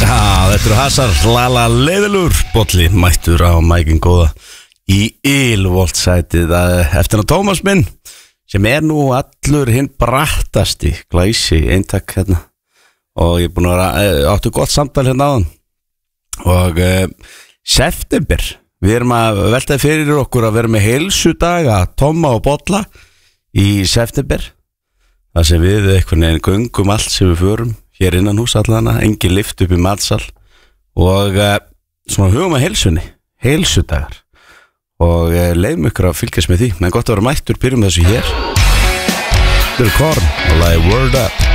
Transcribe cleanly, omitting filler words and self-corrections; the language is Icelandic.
Já, þetta eru Hasar, Lala Leiðilur Bolli mættur á mækin góða í ylvoltsætið eftir að Tómas minn sem nú allur hinn brattasti glæsi eintak hérna og ég er búin að áttu gott samtal hérna áðan og september, við erum að velta fyrir okkur að vera með heilsudaga Tóma og Bolla í september þar sem við einhvern veginn göngum allt sem við förum hér innan hús allana, engin lift upp í matsal og svona hugum að heilsunni, heilsudagar og leiðum ykkur að fylgjast með því, menn gott að vera mættur, byrjum þessu hér. Þetta er Korn og lagið Word Up.